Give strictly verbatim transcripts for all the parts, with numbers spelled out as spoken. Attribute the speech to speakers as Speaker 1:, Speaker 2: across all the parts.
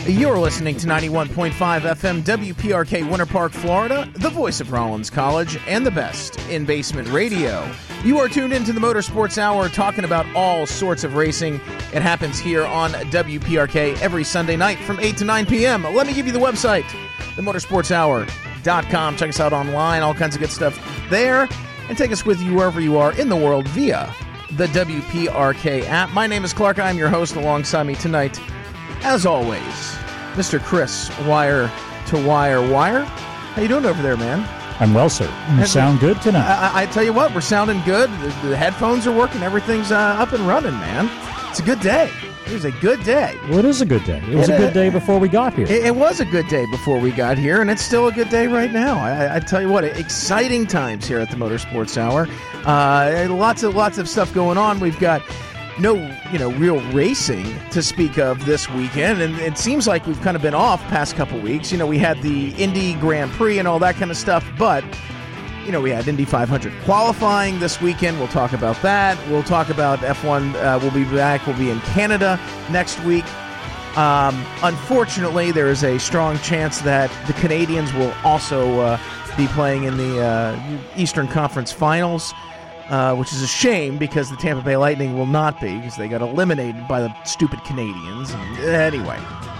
Speaker 1: You're listening to ninety-one point five F M W P R K Winter Park, Florida, the voice of Rollins College and the best in basement radio. You are tuned into the Motorsports Hour, talking about all sorts of racing. It happens here on W P R K every Sunday night from eight to nine p.m. Let me give you the website, the motorsports hour dot com. Check us out online, all kinds of good stuff there, and take us with you wherever you are in the world via the W P R K app. My name is Clark. I'm your host. Alongside me tonight, as always, Mister Chris Wire to Wire Wire. How you doing over there, man?
Speaker 2: I'm well, sir. You and sound good tonight.
Speaker 1: I, I tell you what, we're sounding good. The, the headphones are working. Everything's uh, up and running, man. It's a good day. It was a good day.
Speaker 2: Well, it is a good day. It was it, a good day before we got here.
Speaker 1: It, it was a good day before we got here, and it's still a good day right now. I, I tell you what, exciting times here at the Motorsports Hour. Uh, lots of lots of stuff going on. We've got no, you know, real racing to speak of this weekend, and it seems like we've kind of been off past couple weeks. You know, we had the Indy Grand Prix and all that kind of stuff, but, you know, we had Indy five hundred qualifying this weekend. We'll talk about that. We'll talk about F one. Uh, we'll be back. We'll be in Canada next week. Um, unfortunately, there is a strong chance that the Canadians will also uh, be playing in the uh, Eastern Conference Finals. Uh, which is a shame because the Tampa Bay Lightning will not be, because they got eliminated by the stupid Canadians. And, anyway.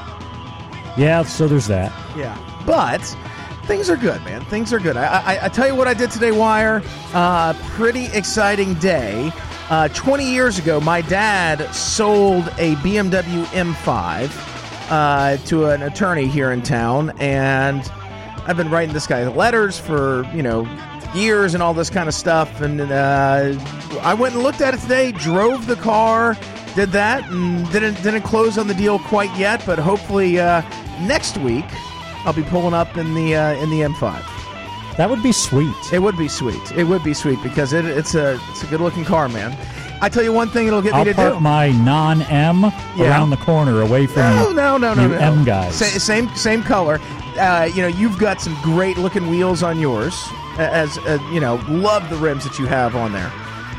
Speaker 2: Yeah, so there's that.
Speaker 1: Yeah. But things are good, man. Things are good. I, I, I tell you what I did today, Wire. Uh, pretty exciting day. Uh, twenty years ago, my dad sold a B M W M five uh, to an attorney here in town, and I've been writing this guy letters for, you know, years and all this kind of stuff, and uh, I went and looked at it today, drove the car, did that, and didn't didn't close on the deal quite yet, but hopefully uh, next week I'll be pulling up in the uh, in the M five.
Speaker 2: That would be sweet.
Speaker 1: It would be sweet. It would be sweet because it, it's a it's a good looking car, man. I tell you one thing it'll get
Speaker 2: I'll
Speaker 1: me to
Speaker 2: park
Speaker 1: do.
Speaker 2: my non-M
Speaker 1: Yeah.
Speaker 2: around the corner away from
Speaker 1: No, no, no, no,
Speaker 2: you
Speaker 1: no.
Speaker 2: M guys.
Speaker 1: Sa- same same color. Uh, you know, you've got some great looking wheels on yours. As uh, you know, love the rims that you have on there.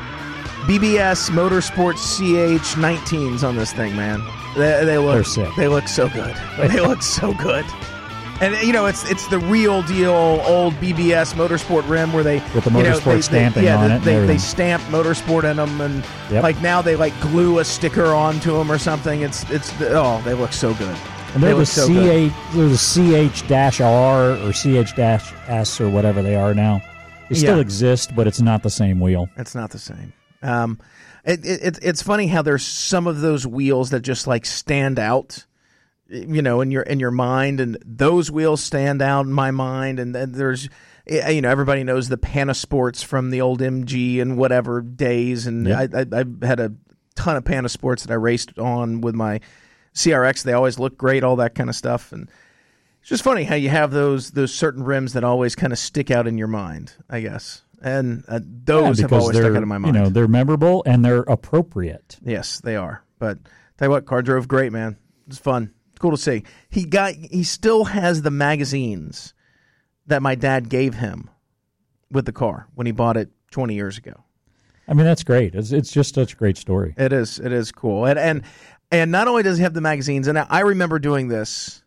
Speaker 1: B B S Motorsports C H nineteens on this thing, man. They, they look
Speaker 2: They're sick.
Speaker 1: They look so good. They look so good. And you know, it's it's the real deal old B B S Motorsport rim where they
Speaker 2: with the
Speaker 1: you know,
Speaker 2: Motorsport
Speaker 1: they, they,
Speaker 2: stamping
Speaker 1: yeah,
Speaker 2: on
Speaker 1: they,
Speaker 2: it.
Speaker 1: They, they stamp Motorsport in them, and
Speaker 2: Yep.
Speaker 1: like now they like glue a sticker onto them or something. It's it's oh, they look so good.
Speaker 2: And they're
Speaker 1: They
Speaker 2: the
Speaker 1: look so
Speaker 2: C
Speaker 1: good.
Speaker 2: H, they're the C H R or C H S or whatever they are now. They still
Speaker 1: Yeah.
Speaker 2: exist, but it's not the same wheel.
Speaker 1: It's not the same. Um, it, it, it's funny how there's some of those wheels that just like stand out, you know, in your in your mind, and those wheels stand out in my mind. And then there's, you know, everybody knows the Panasports from the old M G and whatever days, and
Speaker 2: Yep.
Speaker 1: I, I I've had a ton of Panasports that I raced on with my C R X. They always look great, all that kind of stuff, and it's just funny how you have those those certain rims that always kind of stick out in your mind, I guess. And uh, those
Speaker 2: Yeah,
Speaker 1: have
Speaker 2: because
Speaker 1: always stuck
Speaker 2: they're,
Speaker 1: out in my mind.
Speaker 2: You know, they're memorable and they're appropriate.
Speaker 1: Yes, they are. But tell you what, car drove great, man. It's fun. It's cool to see. He got he still has the magazines that my dad gave him with the car when he bought it twenty years ago.
Speaker 2: I mean, that's great. It's it's just such a great story.
Speaker 1: It is. It is cool. And and and not only does he have the magazines, and I remember doing this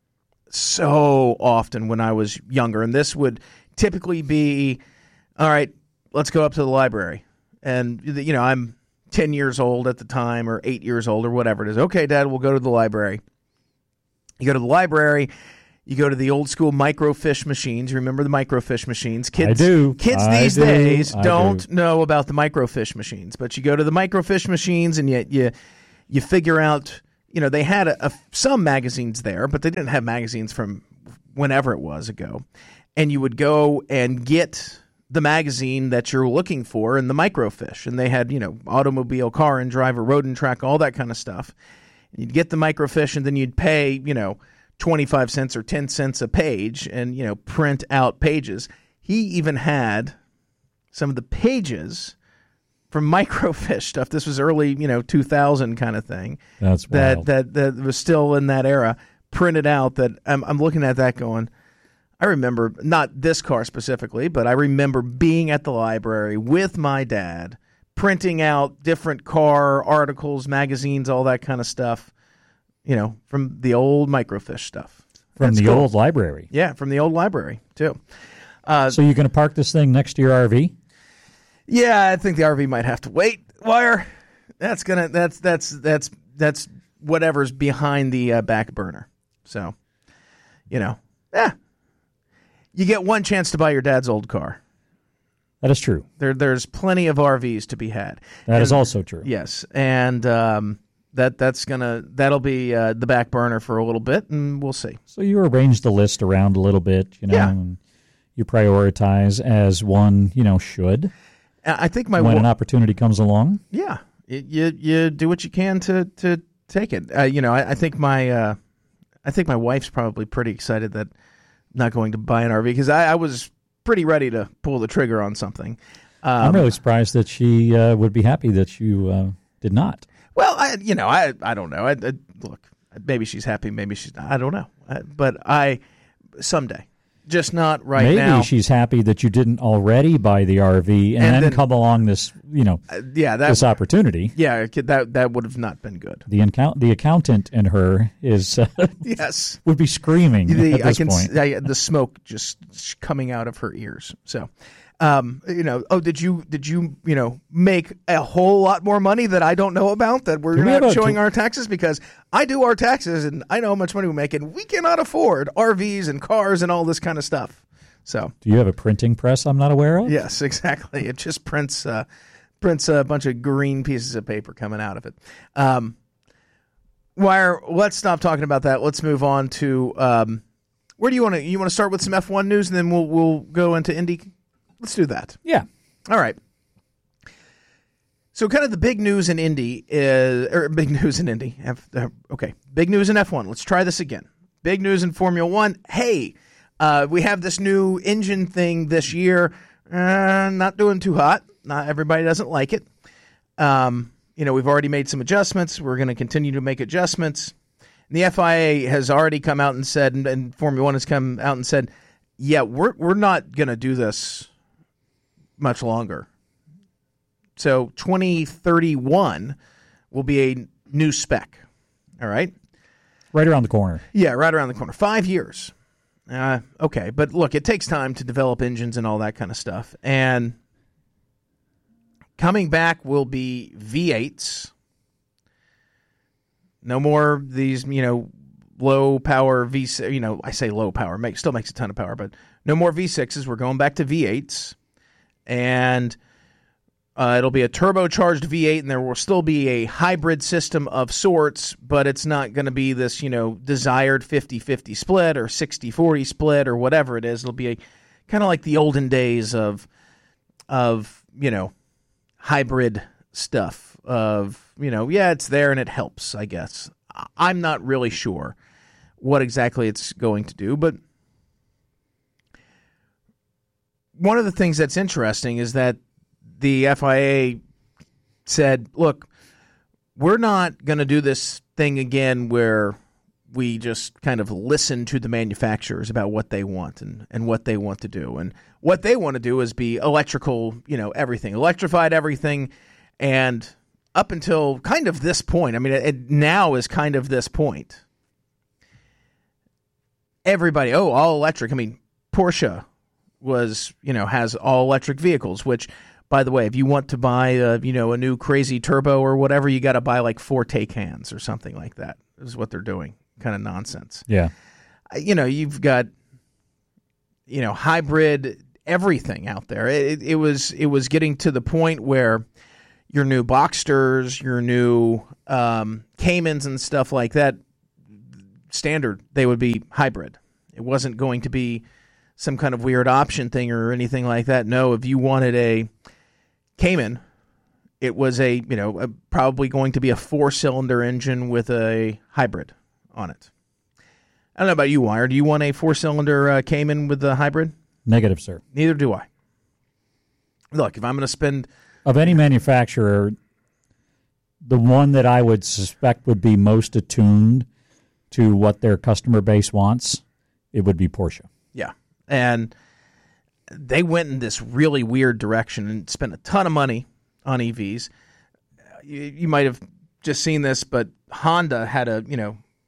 Speaker 1: so often when I was younger, and this would typically be, all right, let's go up to the library. And, you know, I'm ten years old at the time, or eight years old, or whatever it is. Okay, Dad, we'll go to the library. You go to the library, you go to the old school microfiche machines. You remember the microfiche machines? Kids,
Speaker 2: I do.
Speaker 1: Kids
Speaker 2: I
Speaker 1: these
Speaker 2: do.
Speaker 1: days
Speaker 2: I
Speaker 1: don't
Speaker 2: do.
Speaker 1: know about the microfiche machines, but you go to the microfiche machines and you you, you figure out, you know, they had a, a, some magazines there, but they didn't have magazines from whenever it was ago. And you would go and get the magazine that you're looking for in the microfiche. And they had, you know, automobile, car and driver, road and track, all that kind of stuff. And you'd get the microfiche, and then you'd pay, you know, twenty-five cents or ten cents a page and, you know, print out pages. He even had some of the pages from microfiche stuff. This was early, you know, two thousand kind of thing.
Speaker 2: That's
Speaker 1: that,
Speaker 2: wild.
Speaker 1: that that was still in that era, printed out. That I'm, I'm looking at that going, I remember, not this car specifically, but I remember being at the library with my dad, printing out different car articles, magazines, all that kind of stuff. you know, from the old microfiche stuff.
Speaker 2: From
Speaker 1: That's
Speaker 2: the
Speaker 1: cool.
Speaker 2: old library.
Speaker 1: Yeah, from the old library, too. Uh,
Speaker 2: So you're going to park this thing next to your R V?
Speaker 1: yeah, I think the R V might have to wait. Wire, that's gonna that's that's that's that's whatever's behind the uh, back burner. So, you know, yeah, you get one chance to buy your dad's old car.
Speaker 2: That is true.
Speaker 1: There, there's plenty of R Vs to be had.
Speaker 2: That
Speaker 1: and,
Speaker 2: is also true.
Speaker 1: Yes, and um, that that's gonna that'll be uh, the back burner for a little bit, and we'll see.
Speaker 2: So you arrange the list around a little bit, you know,
Speaker 1: Yeah.
Speaker 2: and you prioritize as one, you know, should.
Speaker 1: I think my
Speaker 2: when
Speaker 1: wa-
Speaker 2: an opportunity comes along.
Speaker 1: Yeah, you, you you do what you can to to take it. Uh, you know, I, I think my uh, I think my wife's probably pretty excited that I'm not going to buy an R V because I, I was pretty ready to pull the trigger on something. Um,
Speaker 2: I'm really surprised that she uh, would be happy that you uh, did not.
Speaker 1: Well, I you know I I don't know. I, I look, maybe she's happy, maybe she's not. I don't know. I, but I someday. Just not right
Speaker 2: Maybe
Speaker 1: now.
Speaker 2: Maybe she's happy that you didn't already buy the R V and,
Speaker 1: And
Speaker 2: then,
Speaker 1: then-
Speaker 2: come along this, you know,
Speaker 1: Uh, yeah, that
Speaker 2: this opportunity.
Speaker 1: yeah that that would have not been good.
Speaker 2: The account, the accountant in her is uh,
Speaker 1: Yes.
Speaker 2: would be screaming
Speaker 1: The,
Speaker 2: at
Speaker 1: I
Speaker 2: this
Speaker 1: can
Speaker 2: point.
Speaker 1: s- I, the smoke just coming out of her ears. So, um, you know, oh, did you did you you know make a whole lot more money that I don't know about that we're
Speaker 2: Do we
Speaker 1: not
Speaker 2: have a-
Speaker 1: showing
Speaker 2: do-
Speaker 1: our taxes because I do our taxes and I know how much money we make and we cannot afford R Vs and cars and all this kind of stuff. So,
Speaker 2: Do you have a printing press I'm not aware of?
Speaker 1: yes, exactly. It just prints uh, prints a bunch of green pieces of paper coming out of it. Um, Wire, let's stop talking about that. Let's move on to um, where do you want to? You want to start with some F one news, and then we'll we'll go into Indy. Let's do that.
Speaker 2: Yeah.
Speaker 1: All right. So, kind of the big news in Indy is, or big news in Indy. F, uh, okay, big news in F one. Let's try this again. Big news in Formula One. Hey, uh, we have this new engine thing this year. Uh, not doing too hot. Not everybody doesn't like it. Um, you know, we've already made some adjustments. We're going to continue to make adjustments. And the F I A has already come out and said, and, and Formula One has come out and said, yeah, we're we're not going to do this much longer. So twenty thirty-one will be a new spec. All right.
Speaker 2: Right around the corner.
Speaker 1: Yeah, right around the corner. Five years. Uh, okay, but look, it takes time to develop engines and all that kind of stuff. And coming back will be V eights. No more these, you know, low power V six. You know, I say low power, make, still makes a ton of power, but no more V sixes. We're going back to V eights. And uh, it'll be a turbocharged V eight, and there will still be a hybrid system of sorts, but it's not going to be this, you know, desired fifty-fifty split or sixty forty split or whatever it is. It'll be a kind of like the olden days of, of you know, hybrid stuff of, you know, yeah, it's there and it helps, I guess. I'm not really sure what exactly it's going to do, but one of the things that's interesting is that the F I A said, look, we're not going to do this thing again where we just kind of listen to the manufacturers about what they want and, and what they want to do. And what they want to do is be electrical, you know, everything, electrified everything. And up until kind of this point, I mean, it, it now is kind of this point. Everybody, oh, all electric. I mean, Porsche was, you know, has all electric vehicles, which, by the way, if you want to buy a, you know, a new crazy turbo or whatever, you got to buy like four Taycans or something like that. Is what they're doing. Kind of nonsense.
Speaker 2: Yeah.
Speaker 1: You know, you've got, you know, hybrid everything out there. It, it was it was getting to the point where your new Boxsters, your new um, Caymans and stuff like that, standard, they would be hybrid. It wasn't going to be some kind of weird option thing or anything like that. No, if you wanted a Cayman, it was a, you know, a, probably going to be a four-cylinder engine with a hybrid on it. I don't know about you, Wire. Do you want a four-cylinder uh, Cayman with a hybrid?
Speaker 2: Negative, sir.
Speaker 1: Neither do I. Look, if I'm going to spend...
Speaker 2: Of any manufacturer, the one that I would suspect would be most attuned to what their customer base wants, it would be Porsche.
Speaker 1: Yeah. And they went in this really weird direction and spent a ton of money on E Vs. You, you might have just seen this, but Honda had a, you know,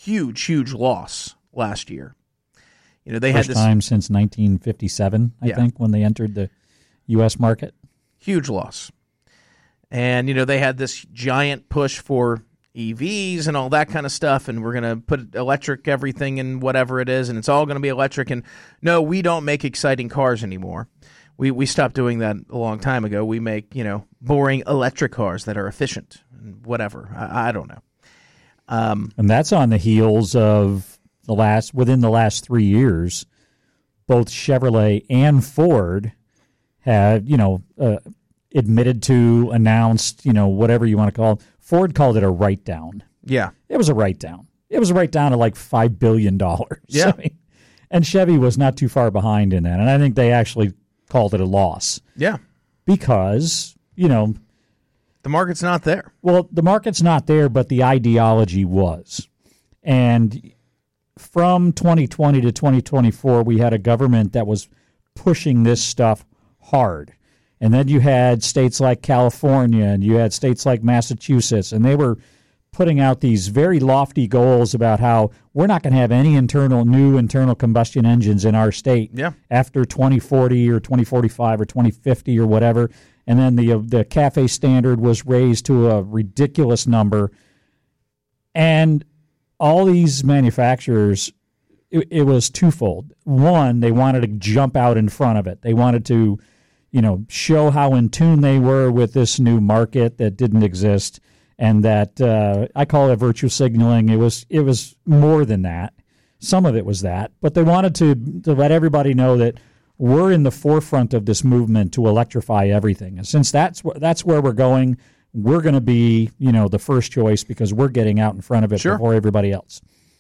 Speaker 1: huge, huge loss last year. You know, they
Speaker 2: First
Speaker 1: had this
Speaker 2: time since nineteen fifty-seven, I
Speaker 1: Yeah.
Speaker 2: think, when they entered the U S market.
Speaker 1: huge loss. And, you know, they had this giant push for E Vs and all that kind of stuff, and we're going to put electric everything and whatever it is, and it's all going to be electric. And no, we don't make exciting cars anymore. We we stopped doing that a long time ago. We make, you know, boring electric cars that are efficient and whatever. I, I don't know. Um,
Speaker 2: And that's on the heels of the last, within the last three years, both Chevrolet and Ford had, you know, uh, admitted to, announced, you know, whatever you want to call it. Ford called it a write-down.
Speaker 1: yeah.
Speaker 2: It was a write-down. It was a write-down of like five billion dollars.
Speaker 1: Yeah.
Speaker 2: I mean, and Chevy was not too far behind in that. And I think they actually called it a loss
Speaker 1: Yeah.
Speaker 2: because, you know,
Speaker 1: The market's not there.
Speaker 2: well, the market's not there, but the ideology was. And from twenty twenty to twenty twenty-four, we had a government that was pushing this stuff hard. And then you had states like California and you had states like Massachusetts, and they were putting out these very lofty goals about how we're not going to have any internal new internal combustion engines in our state
Speaker 1: Yeah.
Speaker 2: after twenty forty or twenty forty-five or twenty fifty or whatever. And then the uh, the CAFE standard was raised to a ridiculous number. And all these manufacturers, it, it was twofold. One, they wanted to jump out in front of it. They wanted to, you know, show how in tune they were with this new market that didn't exist, and that uh, I call it virtue signaling. It was it was more than that. Some of it was that, but they wanted to to let everybody know that we're in the forefront of this movement to electrify everything. And since that's wh- that's where we're going, we're going to be, you know, the first choice because we're getting out in front of it
Speaker 1: Sure.
Speaker 2: before everybody else.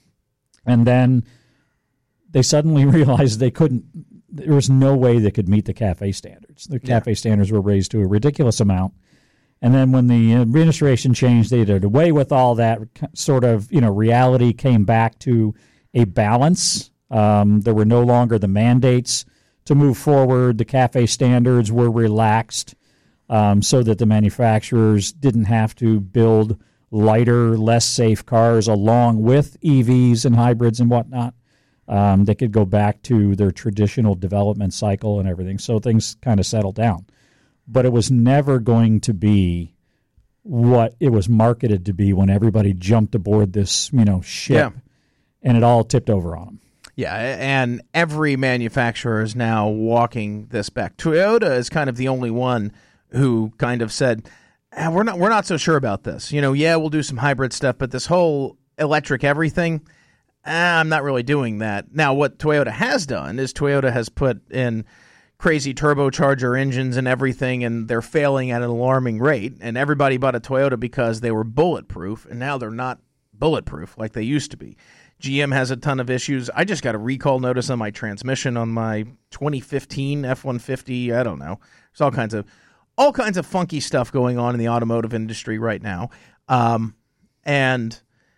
Speaker 2: And then they suddenly realized they couldn't. There was no way they could meet the CAFE standards. The
Speaker 1: Yeah.
Speaker 2: CAFE standards were raised to a ridiculous amount. And then when the administration changed, they did away with all that sort of, you know, reality came back to a balance. Um, there were no longer the mandates to move forward. The CAFE standards were relaxed um, so that the manufacturers didn't have to build lighter, less safe cars along with E Vs and hybrids and whatnot. Um, they could go back to their traditional development cycle and everything. So things kind of settled down. But it was never going to be what it was marketed to be when everybody jumped aboard this, you know, ship,
Speaker 1: Yeah.
Speaker 2: and it all tipped over on them.
Speaker 1: Yeah, and every manufacturer is now walking this back. Toyota is kind of the only one who kind of said, ah, "We're not, we're not so sure about this. You know, yeah, we'll do some hybrid stuff, but this whole electric everything, ah, I'm not really doing that." Now, what Toyota has done is Toyota has put in crazy turbocharger engines and everything, and they're failing at an alarming rate. And everybody bought a Toyota because they were bulletproof, and now they're not bulletproof like they used to be. G M has a ton of issues. I just got a recall notice on my transmission on my twenty fifteen F one fifty. I don't know. There's all kinds of all kinds of funky stuff going on in the automotive industry right now. Um, and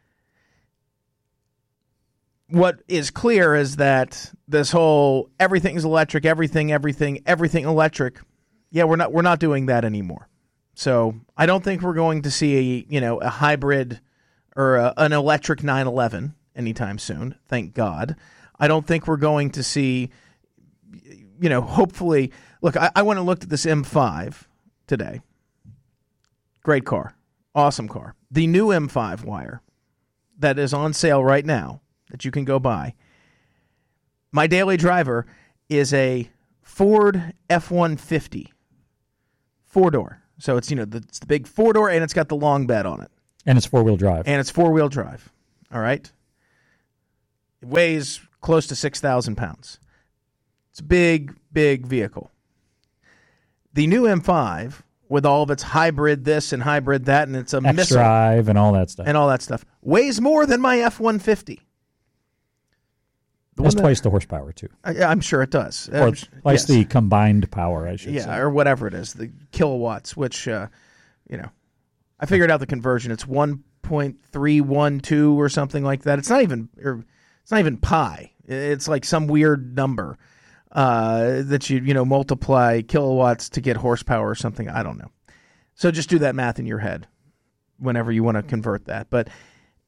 Speaker 1: what is clear is that this whole everything's electric, everything, everything, everything electric. Yeah, we're not we're not doing that anymore. So I don't think we're going to see a you know a hybrid or a, an electric nine eleven anytime soon. Thank God. I don't think we're going to see. You know, hopefully. Look, I, I went and looked at this M five today. Great car, awesome car. The new M five Wire that is on sale right now that you can go buy. My daily driver is a Ford F one fifty four-door. So it's, you know, the, it's the big four-door, and it's got the long bed on it.
Speaker 2: And it's four-wheel drive.
Speaker 1: And it's four-wheel drive. All right? It weighs close to six thousand pounds. It's a big, big vehicle. The new M five, with all of its hybrid this and hybrid that, and it's a missile
Speaker 2: X-Drive and all that stuff.
Speaker 1: and all that stuff, weighs more than my F one fifty. The
Speaker 2: That's
Speaker 1: one that-
Speaker 2: twice the horsepower, too.
Speaker 1: I, I'm sure it does.
Speaker 2: Or
Speaker 1: I'm-
Speaker 2: twice
Speaker 1: yes.
Speaker 2: the combined power, I should
Speaker 1: yeah,
Speaker 2: say.
Speaker 1: or whatever it is, the kilowatts, which, uh, you know, I figured out the conversion. It's one point three one two or something like that. It's not even, or it's not even pi. It's like some weird number uh, that you, you know, multiply kilowatts to get horsepower or something. I don't know. So just do that math in your head whenever you want to convert that. But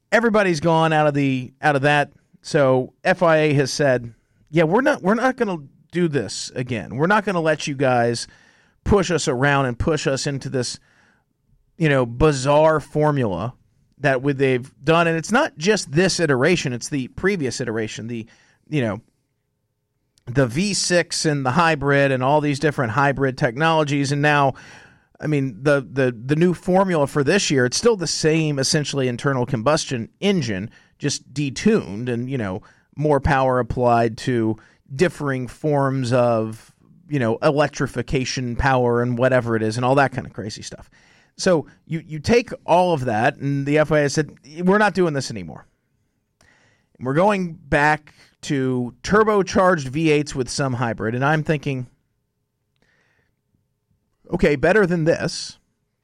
Speaker 1: everybody's gone out of the out of that. So F I A has said, yeah, we're not we're not going to do this again. We're not going to let you guys push us around and push us into this, you know, bizarre formula that with they've done. And it's not just this iteration, it's the previous iteration, the, you know, the V six and the hybrid and all these different hybrid technologies. And now, I mean, the, the, the new formula for this year, it's still the same essentially internal combustion engine, just detuned and, you know, more power applied to differing forms of, you know, electrification power and whatever it is and all that kind of crazy stuff. So you, you take all of that, and the F I A said, we're not doing this anymore. We're going back to turbocharged V eights with some hybrid. And I'm thinking, okay, better than this.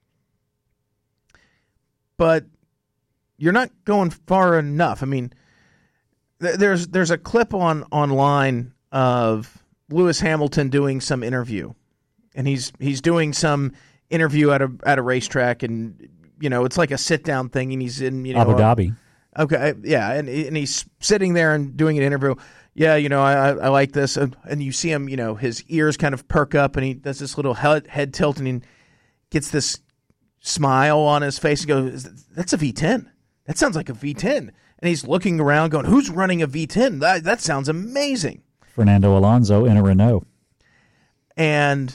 Speaker 1: But you're not going far enough. I mean, th- there's there's a clip on online of Lewis Hamilton doing some interview. And he's he's doing some interview at a at a racetrack, and you know, it's like a sit down thing, and he's in, you know,
Speaker 2: Abu Dhabi.
Speaker 1: Okay, yeah, and and he's sitting there and doing an interview. Yeah, you know, I I like this, and, and you see him, you know, his ears kind of perk up, and he does this little head, head tilt, and he gets this smile on his face. He goes, "That's a V ten. That sounds like a V ten." And he's looking around, going, "Who's running a V ten? That that sounds amazing."
Speaker 2: Fernando Alonso in a Renault,
Speaker 1: and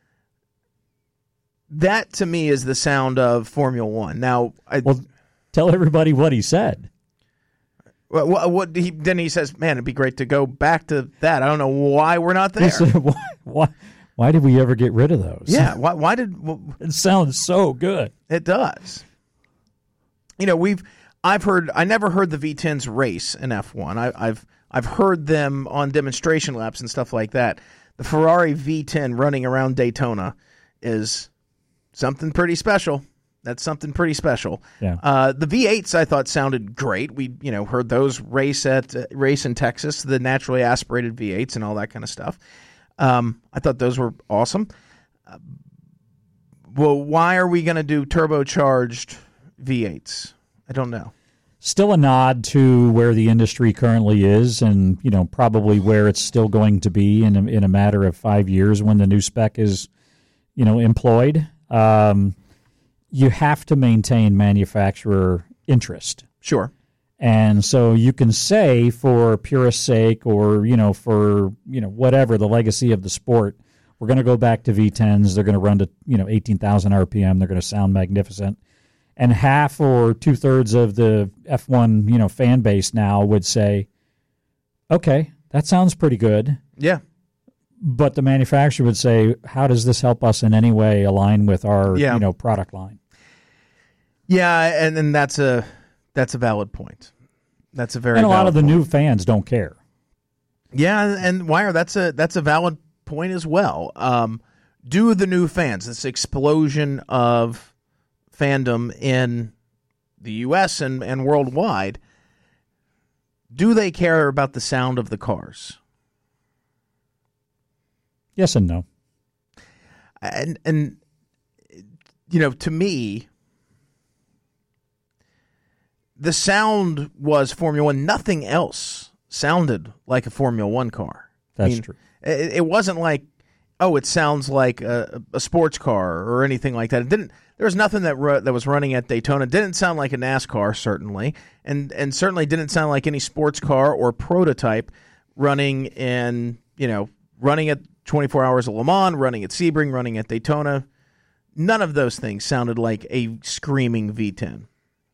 Speaker 1: that to me is the sound of Formula One. Now, I,
Speaker 2: well, tell everybody what he said.
Speaker 1: What, what he then he says, "Man, it'd be great to go back to that." I don't know why we're not there.
Speaker 2: Said, why, why, why did we ever get rid of those?
Speaker 1: Yeah, why? Why did
Speaker 2: it sounds so good?
Speaker 1: It does. You know, we've I've heard I never heard the V tens race in F one. I, I've I've heard them on demonstration laps and stuff like that. The Ferrari V ten running around Daytona is something pretty special. That's something pretty special.
Speaker 2: Yeah.
Speaker 1: Uh, the V eights I thought sounded great. We, you know, heard those race at uh, race in Texas, the naturally aspirated V eights and all that kind of stuff. Um, I thought those were awesome. Uh, well, why are we going to do turbocharged V eights? I don't know.
Speaker 2: Still a nod to where the industry currently is, and you know, probably where it's still going to be in a, in a matter of five years when the new spec is, you know, employed. Um, you have to maintain manufacturer interest.
Speaker 1: Sure.
Speaker 2: And so you can say for purist's sake, or, you know, for, you know, whatever, the legacy of the sport, we're going to go back to V tens. They're going to run to, you know, eighteen thousand R P M. They're going to sound magnificent. And half or two-thirds of the F one, you know, fan base now would say, okay, that sounds pretty good.
Speaker 1: Yeah.
Speaker 2: But the manufacturer would say, how does this help us in any way align with our,
Speaker 1: yeah.
Speaker 2: you know, product line?
Speaker 1: Yeah, and, and that's a that's a valid point. That's a very
Speaker 2: and a lot of the
Speaker 1: point.
Speaker 2: new fans don't care.
Speaker 1: Yeah, and Wire, that's a that's a valid point as well. Um, do the new fans, this explosion of fandom in the U S and, and worldwide, do they care about the sound of the cars?
Speaker 2: Yes and no.
Speaker 1: And and you know, to me, the sound was Formula One. Nothing else sounded like a Formula One car.
Speaker 2: That's
Speaker 1: I mean,
Speaker 2: true.
Speaker 1: It, it wasn't like, oh, it sounds like a, a sports car or anything like that. It didn't. There was nothing that ru- that was running at Daytona. It didn't sound like a NASCAR, certainly, and and certainly didn't sound like any sports car or prototype running in, you know, running at twenty-four hours of Le Mans, running at Sebring, running at Daytona. None of those things sounded like a screaming V ten.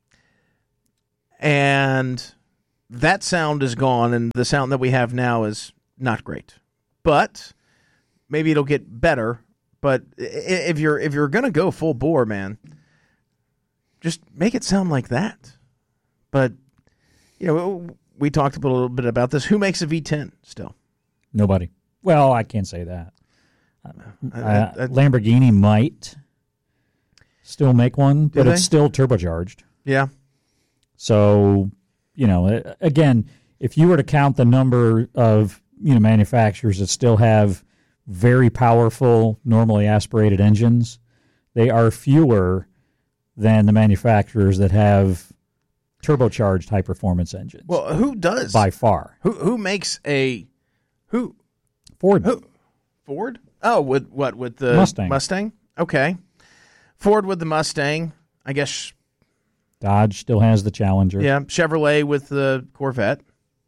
Speaker 1: And that sound is gone, and the sound that we have now is not great. But maybe it'll get better. But if you're if you're gonna go full bore, man, just make it sound like that. But you know, we talked a little bit about this. Who makes a V ten still?
Speaker 2: Nobody. Well, I can't say that. Uh,
Speaker 1: I, I, I,
Speaker 2: Lamborghini might still make one, but
Speaker 1: they?
Speaker 2: it's still turbocharged.
Speaker 1: Yeah.
Speaker 2: So, you know, again, if you were to count the number of, you know, manufacturers that still have very powerful, normally aspirated engines, they are fewer than the manufacturers that have turbocharged high performance engines.
Speaker 1: Well, who does?
Speaker 2: By far.
Speaker 1: Who who makes a who
Speaker 2: Ford.
Speaker 1: who Ford? Oh, with what with the
Speaker 2: Mustang.
Speaker 1: Mustang? Okay. Ford with the Mustang. I guess
Speaker 2: Dodge still has the Challenger.
Speaker 1: yeah, Chevrolet with the Corvette.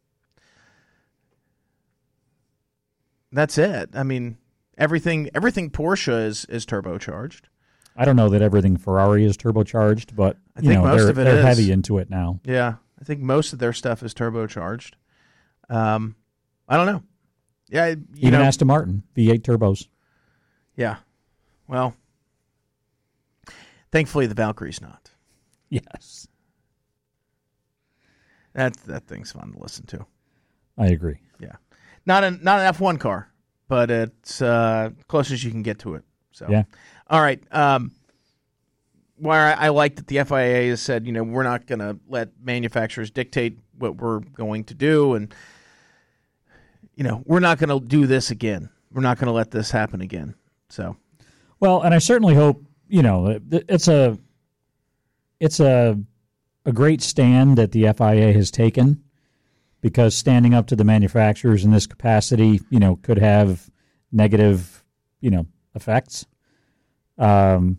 Speaker 1: That's it. I mean, everything everything Porsche is is turbocharged.
Speaker 2: I don't know that everything Ferrari is turbocharged, but
Speaker 1: I
Speaker 2: you
Speaker 1: think
Speaker 2: know,
Speaker 1: most
Speaker 2: they're,
Speaker 1: of it
Speaker 2: they're
Speaker 1: is.
Speaker 2: heavy into it now.
Speaker 1: Yeah, I think most of their stuff is turbocharged. Um, I don't know. Yeah, you
Speaker 2: Even
Speaker 1: know,
Speaker 2: Aston Martin, V eight turbos.
Speaker 1: yeah. Well, thankfully the Valkyrie's not.
Speaker 2: Yes.
Speaker 1: That that thing's fun to listen to.
Speaker 2: I agree.
Speaker 1: Yeah, not an not an F one car, but it's uh, close as you can get to it. So
Speaker 2: Yeah.
Speaker 1: All right. Um, where I, I like that the F I A has said, you know, we're not going to let manufacturers dictate what we're going to do, and you know, we're not going to do this again. We're not going to let this happen again. So,
Speaker 2: Well, and I certainly hope, you know, it- it's a it's a a great stand that the F I A has taken, because standing up to the manufacturers in this capacity, you know, could have negative, you know, effects. Um,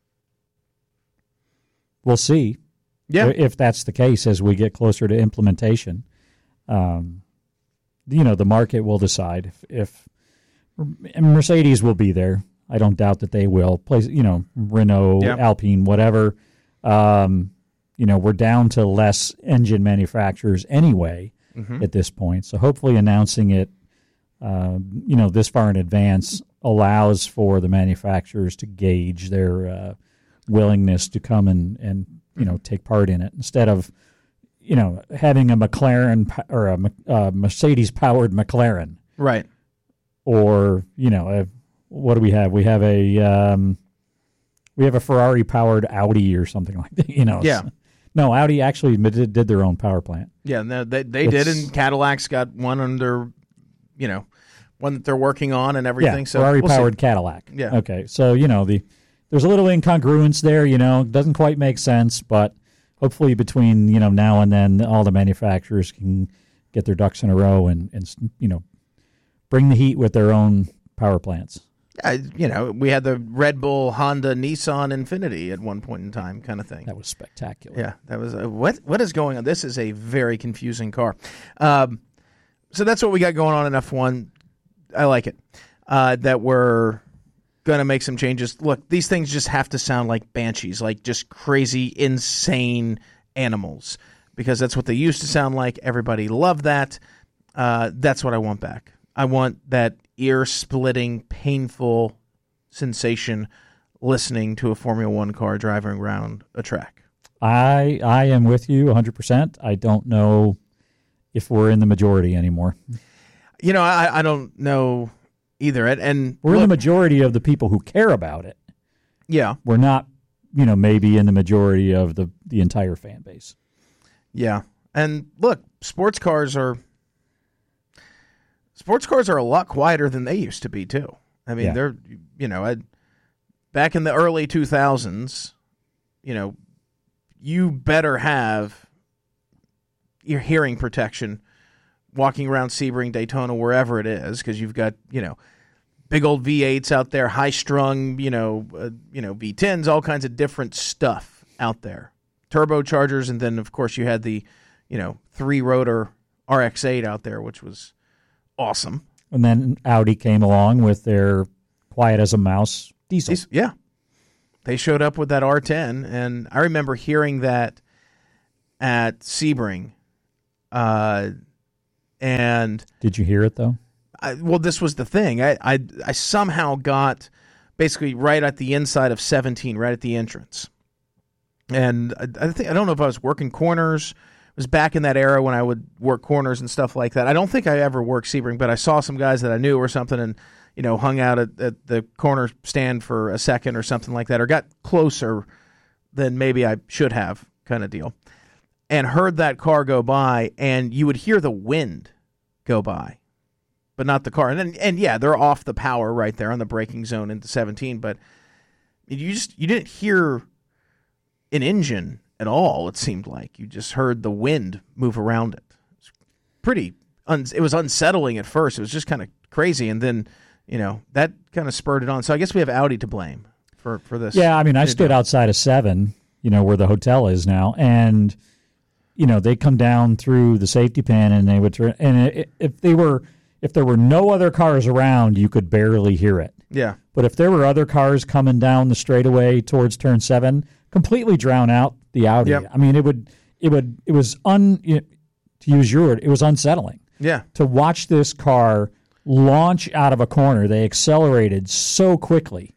Speaker 2: we'll see.
Speaker 1: yeah,
Speaker 2: If that's the case as we get closer to implementation. Um, you know, the market will decide if, if and Mercedes will be there. I don't doubt that they will. Place, you know, Renault,
Speaker 1: Yeah.
Speaker 2: Alpine, whatever. Um, you know, we're down to less engine manufacturers anyway
Speaker 1: Mhm.
Speaker 2: at this point. So hopefully announcing it, uh, you know, this far in advance allows for the manufacturers to gauge their uh, willingness to come and, and you know, take part in it, instead of, you know, having a McLaren po- or a uh, Mercedes-powered McLaren,
Speaker 1: right.
Speaker 2: or, you know, a, what do we have? We have a um, we have a Ferrari-powered Audi or something like that. You know,
Speaker 1: Yeah.
Speaker 2: No, Audi actually did, did their own power plant.
Speaker 1: Yeah, no, they they did,
Speaker 2: It's-
Speaker 1: and Cadillac's got one under, you know, one that they're working on and everything.
Speaker 2: Yeah,
Speaker 1: so
Speaker 2: Ferrari
Speaker 1: we'll see.
Speaker 2: powered Cadillac.
Speaker 1: Yeah.
Speaker 2: Okay, so you know the there's a little incongruence there. You know, doesn't quite make sense, but hopefully between you know now and then, all the manufacturers can get their ducks in a row and and you know bring the heat with their own power plants.
Speaker 1: Uh, you know, we had the Red Bull, Honda, Nissan, Infinity at one point in time, kind of thing.
Speaker 2: That was spectacular.
Speaker 1: Yeah, that was a, what what is going on? This is a very confusing car. Um, so that's what we got going on in F one. I like it. Uh, that we're going to make some changes. Look, these things just have to sound like banshees, like just crazy, insane animals, because that's what they used to sound like. Everybody loved that. Uh, that's what I want back. I want that ear-splitting, painful sensation listening to a Formula One car driving around a track.
Speaker 2: I I am with you one hundred percent. I don't know if we're in the majority anymore.
Speaker 1: You know, I, I don't know either. And, and
Speaker 2: We're in the
Speaker 1: look,
Speaker 2: majority of the people who care about it.
Speaker 1: yeah,
Speaker 2: We're not, you know, maybe in the majority of the, the entire fan base.
Speaker 1: yeah. And look, sports cars are sports cars are a lot quieter than they used to be too. I mean,
Speaker 2: Yeah.
Speaker 1: they're you know, I, back in the early two thousands, you know, you better have your hearing protection walking around Sebring, Daytona, wherever it is, because you've got, you know, big old V eights out there, high-strung, you know, uh, you know, V tens, all kinds of different stuff out there. Turbochargers, and then, of course, you had the, you know, three-rotor R X eight out there, which was awesome.
Speaker 2: And then Audi came along with their quiet as a mouse diesel.
Speaker 1: These- yeah. They showed up with that R ten, and I remember hearing that at Sebring. Uh, and
Speaker 2: Did you hear it, though?
Speaker 1: I, well, this was the thing. I, I I somehow got basically right at the inside of seventeen, right at the entrance. And I, I think I don't know if I was working corners. It was back in that era when I would work corners and stuff like that. I don't think I ever worked Sebring, but I saw some guys that I knew or something, and you know, hung out at, at the corner stand for a second or something like that, or got closer than maybe I should have, kind of deal. And heard that car go by, and you would hear the wind go by, but not the car. And then, and yeah, they're off the power right there on the braking zone into seventeen, but you just you didn't hear an engine at all. It seemed like you just heard the wind move around it. It was pretty. Un- it was unsettling at first. It was just kind of crazy, and then you know that kind of spurred it on. So I guess we have Audi to blame for for this.
Speaker 2: Yeah, I mean, I stood outside of Seven, you know, where the hotel is now, and you know they come down through the safety pin, and they would turn. And it, if they were, if there were no other cars around, you could barely hear it.
Speaker 1: Yeah.
Speaker 2: But if there were other cars coming down the straightaway towards turn seven, completely drown out the Audi.
Speaker 1: Yep.
Speaker 2: I mean, it would, it would, it was un. You know, to use your word, it was unsettling.
Speaker 1: Yeah.
Speaker 2: To watch this car launch out of a corner, they accelerated so quickly,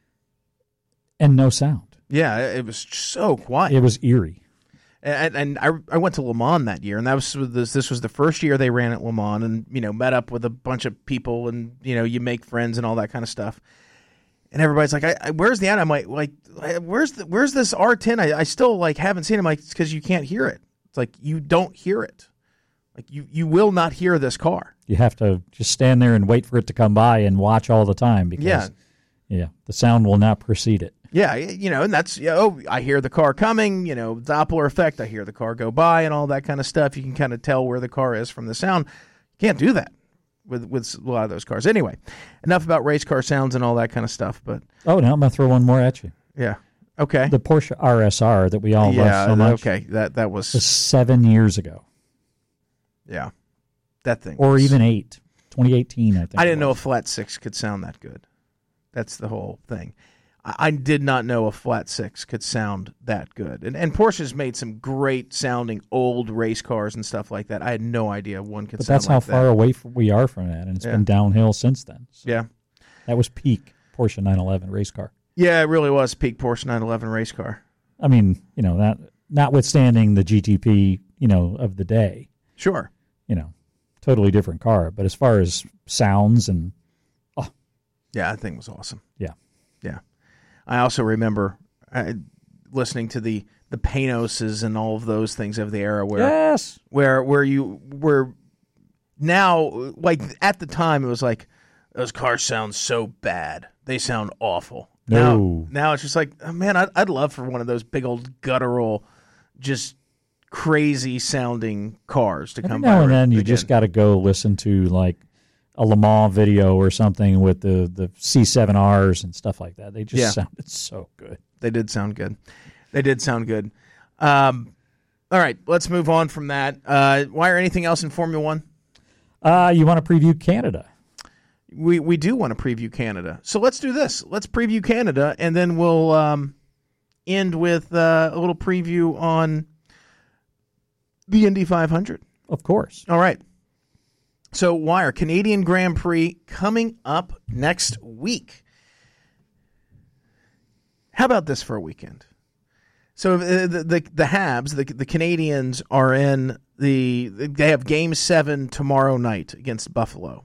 Speaker 2: and no sound.
Speaker 1: Yeah, it was so quiet.
Speaker 2: It was eerie.
Speaker 1: And, and I, I went to Le Mans that year, and that was this, this was the first year they ran at Le Mans, and you know met up with a bunch of people, and you know you make friends and all that kind of stuff. And everybody's like, I, I, "Where's the ad?" I'm like, "Like, where's the, where's this R ten? I, I still like haven't seen it." I'm like, "It's because you can't hear it. It's like you don't hear it. Like you you will not hear this car.
Speaker 2: You have to just stand there and wait for it to come by and watch all the time because
Speaker 1: yeah,
Speaker 2: yeah the sound will not precede it."
Speaker 1: Yeah, you know, and that's, you know, oh, I hear the car coming, you know, Doppler effect, I hear the car go by and all that kind of stuff. You can kind of tell where the car is from the sound. You can't do that with with a lot of those cars. Anyway, enough about race car sounds and all that kind of stuff. But
Speaker 2: oh, now I'm going to throw one more at you.
Speaker 1: Yeah. Okay.
Speaker 2: The Porsche R S R that we all
Speaker 1: yeah,
Speaker 2: love so much.
Speaker 1: Okay, that, that was...
Speaker 2: was seven years ago.
Speaker 1: Yeah, that thing.
Speaker 2: Or
Speaker 1: was,
Speaker 2: even eight. twenty eighteen, I think.
Speaker 1: I didn't know a flat six could sound that good. That's the whole thing. I did not know a flat six could sound that good. And and Porsche's made some great sounding old race cars and stuff like that. I had no idea one could
Speaker 2: but
Speaker 1: sound
Speaker 2: that's how
Speaker 1: like
Speaker 2: far
Speaker 1: that.
Speaker 2: away from, we are from that, and it's
Speaker 1: Yeah.
Speaker 2: been downhill since then. So
Speaker 1: Yeah.
Speaker 2: that was peak Porsche nine eleven race car.
Speaker 1: Yeah, it really was peak Porsche nine eleven race car.
Speaker 2: I mean, you know, that notwithstanding the G T P, you know, of the day.
Speaker 1: Sure.
Speaker 2: You know, totally different car. But as far as sounds and
Speaker 1: Yeah, that thing was awesome.
Speaker 2: yeah.
Speaker 1: Yeah. I also remember uh, listening to the the Panoses and all of those things of the era where
Speaker 2: Yes.
Speaker 1: where where you were now, like at the time it was like those cars sound so bad, they sound awful.
Speaker 2: No.
Speaker 1: Now, now it's just like, oh, man, I'd, I'd love for one of those big old guttural, just crazy sounding cars to
Speaker 2: Every
Speaker 1: come
Speaker 2: now
Speaker 1: by
Speaker 2: and then you
Speaker 1: again.
Speaker 2: just got to go listen to like a Le Mans video or something with the, the C seven Rs and stuff like that. They just
Speaker 1: Yeah.
Speaker 2: sounded so good.
Speaker 1: They did sound good. They did sound good. Um, all right, let's move on from that. Uh, why or anything else in Formula One?
Speaker 2: Uh, you want to preview Canada?
Speaker 1: We we do want to preview Canada. So let's do this. Let's preview Canada, and then we'll um, end with uh, a little preview on the Indy five hundred.
Speaker 2: Of course.
Speaker 1: All right. So, Wire, Canadian Grand Prix coming up next week. How about this for a weekend? So, the the, the, the Habs, the, the Canadians, are in the, they have game seven tomorrow night against Buffalo.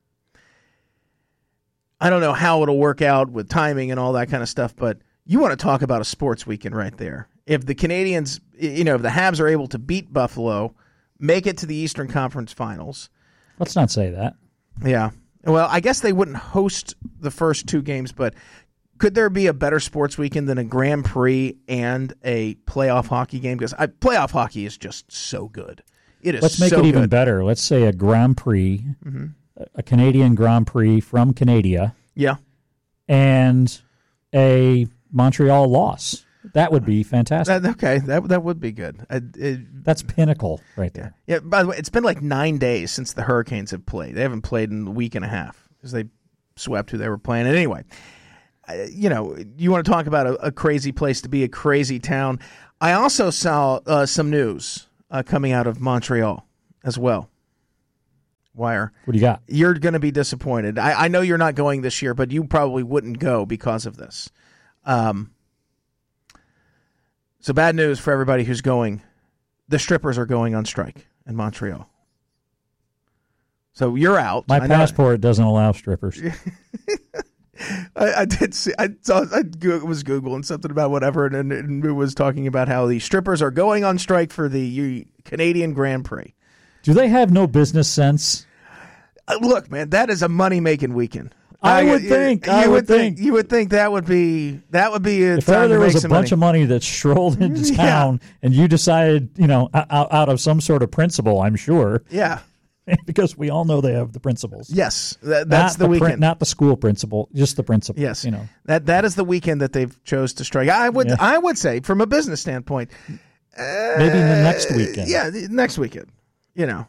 Speaker 1: I don't know how it'll work out with timing and all that kind of stuff, but you want to talk about a sports weekend right there. If the Canadians, you know, if the Habs are able to beat Buffalo, make it to the Eastern Conference Finals.
Speaker 2: Let's not say that.
Speaker 1: Yeah. Well, I guess they wouldn't host the first two games, but could there be a better sports weekend than a Grand Prix and a playoff hockey game? Because I, playoff hockey is just so good. It is
Speaker 2: Let's make
Speaker 1: so
Speaker 2: it even
Speaker 1: good.
Speaker 2: better. Let's say a Grand Prix,
Speaker 1: Mm-hmm.
Speaker 2: a Canadian Grand Prix from Canada,
Speaker 1: Yeah.
Speaker 2: and a Montreal loss. That would be fantastic.
Speaker 1: That, okay, that that would be good. I, it,
Speaker 2: That's pinnacle right there.
Speaker 1: yeah. By the way, it's been like nine days since the Hurricanes have played. They haven't played in a week and a half because they swept who they were playing. And anyway, uh, you know, you want to talk about a, a crazy place to be, a crazy town. I also saw uh, some news uh, coming out of Montreal as well. Wire,
Speaker 2: What do you got?
Speaker 1: you're going to be disappointed. I, I know you're not going this year, but you probably wouldn't go because of this. Um, so bad news for everybody who's going. The strippers are going on strike in Montreal. So you're out.
Speaker 2: My
Speaker 1: I know-
Speaker 2: passport doesn't allow strippers.
Speaker 1: I, I did see. I saw. I go- was googling something about whatever, and, and it was talking about how the strippers are going on strike for the Canadian Grand Prix.
Speaker 2: Do they have no business sense?
Speaker 1: Uh, look, man, that is a money making weekend.
Speaker 2: I
Speaker 1: Uh,
Speaker 2: would
Speaker 1: you-
Speaker 2: think.
Speaker 1: You
Speaker 2: I
Speaker 1: would
Speaker 2: would
Speaker 1: think.
Speaker 2: think.
Speaker 1: You would think that would be that would be a
Speaker 2: If
Speaker 1: time
Speaker 2: ever
Speaker 1: to
Speaker 2: there
Speaker 1: make
Speaker 2: was a
Speaker 1: some
Speaker 2: bunch
Speaker 1: money.
Speaker 2: of money that strolled into
Speaker 1: Yeah.
Speaker 2: town, and you decided, you know, out, out of some sort of principle, I'm sure,
Speaker 1: Yeah.
Speaker 2: because we all know they have the principles.
Speaker 1: Yes. That, that's
Speaker 2: not
Speaker 1: the,
Speaker 2: the
Speaker 1: weekend.
Speaker 2: prin- not the school principle, just the principle.
Speaker 1: Yes.
Speaker 2: you know.
Speaker 1: That that is the weekend that they've chose to strike. I would
Speaker 2: Yeah.
Speaker 1: I would say from a business standpoint.
Speaker 2: Maybe the next weekend.
Speaker 1: Yeah, the next weekend. You know,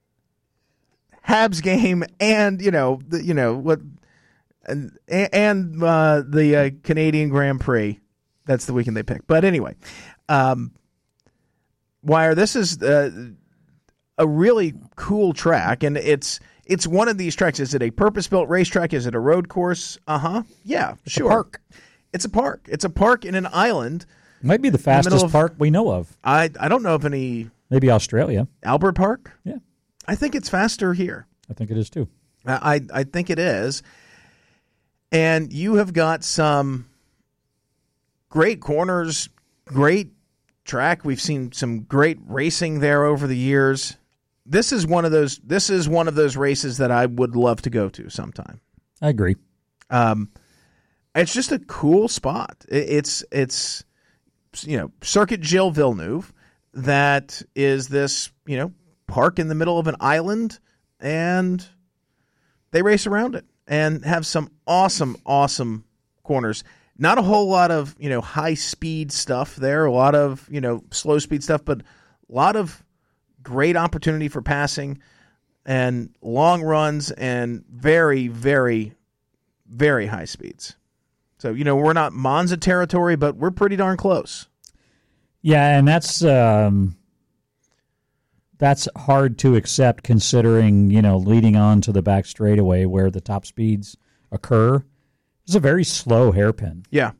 Speaker 1: Habs game, and you know, the, you know what, and and uh, the uh, Canadian Grand Prix. That's the weekend they pick. But anyway, um, Wire, this is uh, a really cool track, and it's it's one of these tracks. Is it a purpose-built racetrack? Is it a road course? Uh huh. Yeah,
Speaker 2: It's
Speaker 1: sure.
Speaker 2: a park.
Speaker 1: It's a park. It's a park in an island.
Speaker 2: Might be the
Speaker 1: middle
Speaker 2: fastest
Speaker 1: of-
Speaker 2: park we know of.
Speaker 1: I I don't know of any
Speaker 2: Maybe Australia.
Speaker 1: Albert Park.
Speaker 2: Yeah,
Speaker 1: I think it's faster here.
Speaker 2: I think it is too.
Speaker 1: I I I think it is. And you have got some great corners, great track. We've seen some great racing there over the years. This is one of those. This is one of those races that I would love to go to sometime.
Speaker 2: I agree.
Speaker 1: Um, it's just a cool spot. It, it's it's you know Circuit Gilles Villeneuve, that is this you know park in the middle of an island, and they race around it and have some awesome awesome corners. Not a whole lot of you know high speed stuff there, a lot of you know slow speed stuff, but a lot of great opportunity for passing and long runs and very very very high speeds. So, you know, we're not Monza territory, but we're pretty darn close.
Speaker 2: Yeah, and that's um, that's hard to accept considering, you know, leading on to the back straightaway where the top speeds occur. It's a very slow hairpin.
Speaker 1: Yeah.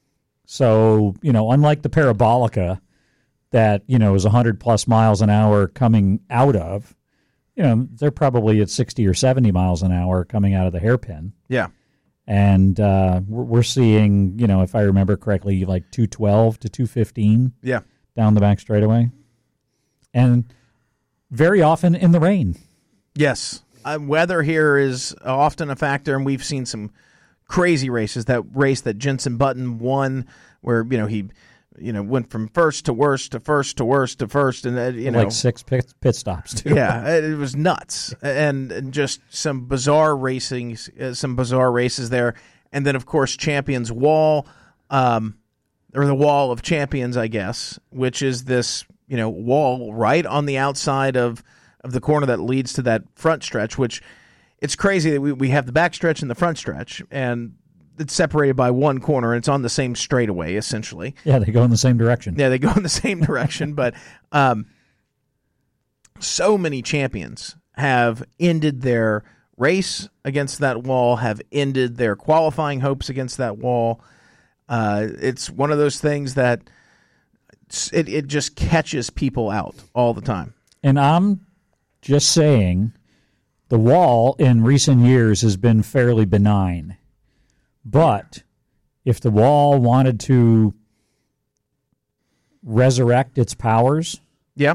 Speaker 2: So, you know, unlike the Parabolica that, you know, is one hundred plus miles an hour coming out of, you know, they're probably at sixty or seventy miles an hour coming out of the hairpin.
Speaker 1: Yeah.
Speaker 2: And uh, we're we're seeing, you know, if I remember correctly, like two twelve to two fifteen
Speaker 1: Yeah.
Speaker 2: down the back straightaway. And very often in the rain.
Speaker 1: Yes. Uh, weather here is often a factor, and we've seen some crazy races. That race that Jenson Button won, where, you know, he, you know, went from first to worst to first to worst to first, and, uh, you know.
Speaker 2: Like six pit, pit stops, too.
Speaker 1: Yeah, it was nuts, and, and just some bizarre racing, uh, some bizarre races there, and then of course Champions Wall, um, or the Wall of Champions, I guess, which is this you know wall right on the outside of of the corner that leads to that front stretch. Which it's crazy that we we have the back stretch and the front stretch, and it's separated by one corner, and it's on the same straightaway essentially.
Speaker 2: Yeah, they go in the same direction.
Speaker 1: Yeah, they go in the same direction, but um, so many champions have ended their race against that wall, have ended their qualifying hopes against that wall. Uh, it's one of those things that it, it just catches people out all the time.
Speaker 2: And I'm just saying the wall in recent years has been fairly benign. But if the wall wanted to resurrect its powers,
Speaker 1: Yeah.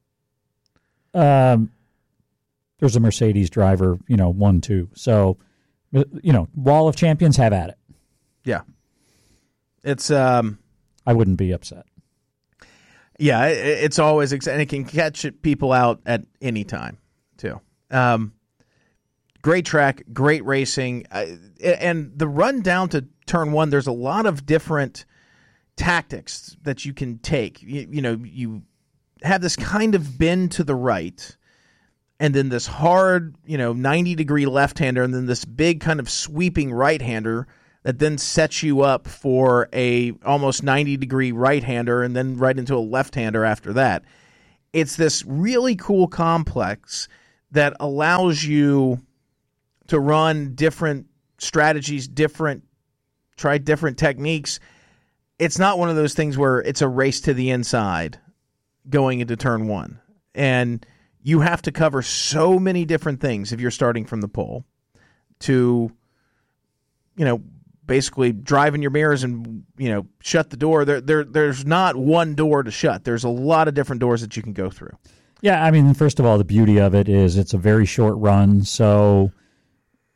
Speaker 2: um, there's a Mercedes driver, you know, one, two. So, you know, Wall of Champions, have at it.
Speaker 1: Yeah. It's, um,
Speaker 2: I wouldn't be upset.
Speaker 1: yeah, it, it's always, ex- and it can catch people out at any time, too. Um, great track, great racing. Uh, and the run down to turn one, there's a lot of different tactics that you can take. You, you know, you have this kind of bend to the right, and then this hard, you know, ninety degree left-hander, and then this big kind of sweeping right-hander that then sets you up for a almost ninety degree right-hander, and then right into a left-hander after that. It's this really cool complex that allows you to run different strategies, different, try different techniques. It's not one of those things where it's a race to the inside going into turn one. And you have to cover so many different things if you're starting from the pole to, you know, basically drive in your mirrors and, you know, shut the door. There, there, there's not one door to shut. There's a lot of different doors that you can go through.
Speaker 2: Yeah, I mean, first of all, the beauty of it is it's a very short run, so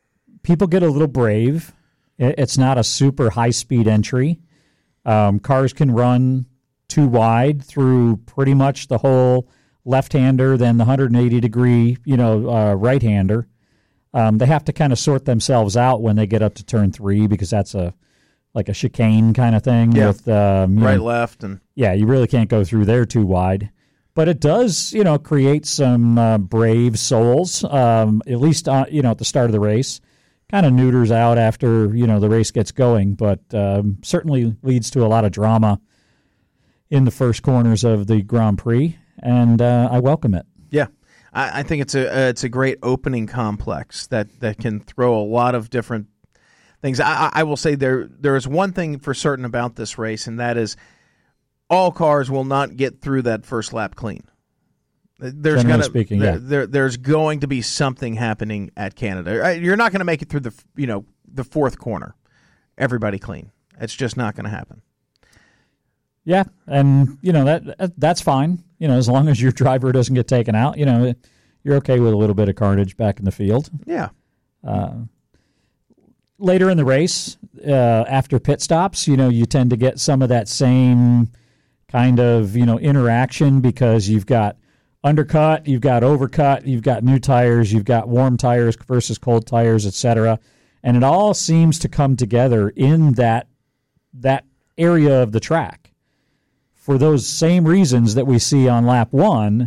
Speaker 2: people get a little brave. It's not a super high-speed entry. Um, cars can run too wide through pretty much the whole left-hander, then the one hundred eighty degree, you know, uh, right-hander. Um, they have to kind of sort themselves out when they get up to turn three because that's a like a chicane kind of thing.
Speaker 1: Yeah.
Speaker 2: With um,
Speaker 1: right,
Speaker 2: know,
Speaker 1: left, and
Speaker 2: yeah, you really can't go through there too wide. But it does, you know, create some uh, brave souls. Um, at least, uh, you know, at the start of the race, kind of neuters out after you know the race gets going, but um, certainly leads to a lot of drama in the first corners of the Grand Prix, and uh, I welcome it.
Speaker 1: Yeah. I, I think it's a uh, it's a great opening complex that, that can throw a lot of different things. I, I will say there there is one thing for certain about this race, and that is all cars will not get through that first lap clean. There's
Speaker 2: Generally
Speaker 1: gonna,
Speaker 2: speaking,
Speaker 1: there,
Speaker 2: yeah.
Speaker 1: there, there's going to be something happening at Canada. You're not going to make it through the you know the fourth corner, everybody clean. It's just not going to happen.
Speaker 2: Yeah, and you know that that's fine. You know, as long as your driver doesn't get taken out, you know, you're okay with a little bit of carnage back in the field.
Speaker 1: Yeah.
Speaker 2: Uh, later in the race, uh, after pit stops, you know, you tend to get some of that same kind of you know interaction because you've got undercut, you've got overcut, you've got new tires, you've got warm tires versus cold tires, et cetera, and it all seems to come together in that that area of the track. For those same reasons that we see on lap one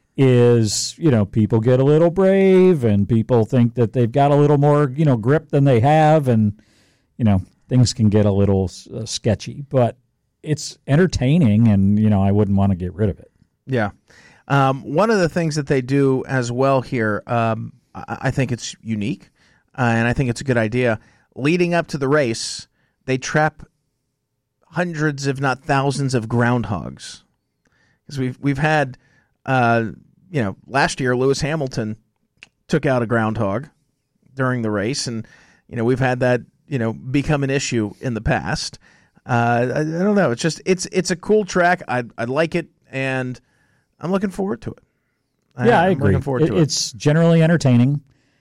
Speaker 2: is, you know, people get a little brave and people think that they've got a little more, you know, grip than they have. And, you know, things can get a little uh, sketchy. But it's entertaining and, you know, I wouldn't want to get rid of it.
Speaker 1: Yeah. Um, one of the things that they do as well here, um, I, I think it's unique uh, and I think it's a good idea. Leading up to the race, they trap hundreds, if not thousands, of groundhogs. Because we've we've had, uh, you know, last year Lewis Hamilton took out a groundhog during the race, and you know we've had that you know become an issue in the past. Uh, I, I don't know. It's just it's it's a cool track. I I like it, and I'm looking forward to it.
Speaker 2: Yeah, I
Speaker 1: I'm
Speaker 2: agree.
Speaker 1: Looking forward to
Speaker 2: it,
Speaker 1: it.
Speaker 2: It's generally entertaining.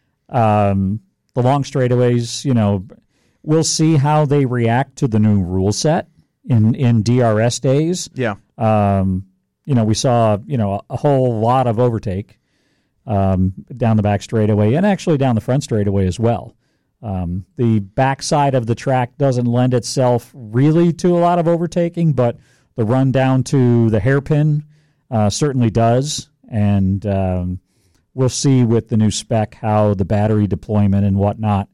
Speaker 2: Um, the long straightaways, you know, we'll see how they react to the new rule set. In, in D R S days,
Speaker 1: Yeah.
Speaker 2: um, you know, we saw, you know, a, a whole lot of overtake um, down the back straightaway and actually down the front straightaway as well. Um, the backside of the track doesn't lend itself really to a lot of overtaking, but the run down to the hairpin uh, certainly does. And um, we'll see with the new spec how the battery deployment and whatnot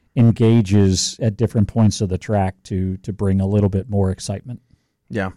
Speaker 2: engages at different points of the track to to bring a little bit more excitement.
Speaker 1: Yeah.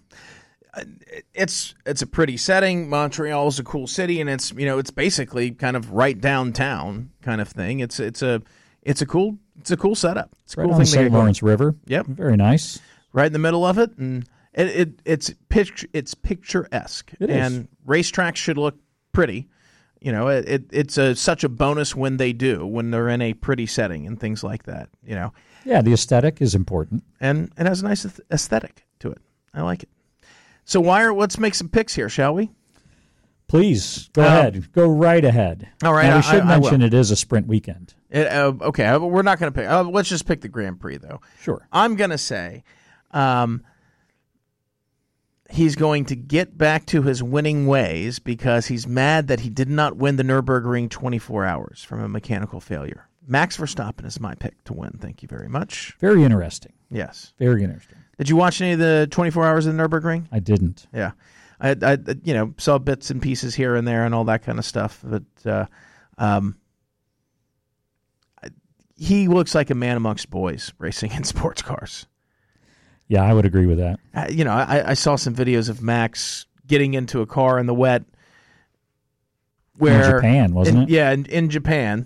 Speaker 1: It's it's a pretty setting. Montreal is a cool city, and it's you know it's basically kind of right downtown kind of thing. It's it's a it's a cool it's a cool setup. It's a
Speaker 2: right
Speaker 1: cool
Speaker 2: on the
Speaker 1: thing.
Speaker 2: Saint Lawrence River.
Speaker 1: Yep,
Speaker 2: very nice.
Speaker 1: Right in the middle of it, and it, it it's picture it's picturesque.
Speaker 2: It
Speaker 1: and
Speaker 2: is.
Speaker 1: Racetracks should look pretty. You know, it, it it's a, such a bonus when they do, when they're in a pretty setting and things like that, you know.
Speaker 2: Yeah, the aesthetic is important.
Speaker 1: And it has a nice aesthetic to it. I like it. So, Wire, let's make some picks here, shall we?
Speaker 2: Please, go
Speaker 1: Um,
Speaker 2: ahead. Go right ahead.
Speaker 1: All right.
Speaker 2: Now,
Speaker 1: I-
Speaker 2: we should
Speaker 1: I- I
Speaker 2: mention
Speaker 1: will.
Speaker 2: it is a sprint weekend.
Speaker 1: It, uh, okay, uh, we're not going to pick. Uh, let's just pick the Grand Prix, though.
Speaker 2: Sure.
Speaker 1: I'm going to say um, he's going to get back to his winning ways because he's mad that he did not win the Nürburgring twenty-four hours from a mechanical failure. Max Verstappen is my pick to win. Thank you very much.
Speaker 2: Very interesting.
Speaker 1: Yes.
Speaker 2: Very interesting.
Speaker 1: Did you watch any of the twenty-four hours of the Nürburgring?
Speaker 2: I didn't.
Speaker 1: Yeah. I, I, you know, saw bits and pieces here and there and all that kind of stuff. But uh, um, he looks like a man amongst boys racing in sports cars.
Speaker 2: Yeah, I would agree with that.
Speaker 1: Uh, you know, I, I saw some videos of Max getting into a car in the wet. Where,
Speaker 2: in Japan, wasn't
Speaker 1: in,
Speaker 2: it?
Speaker 1: Yeah, in, in Japan.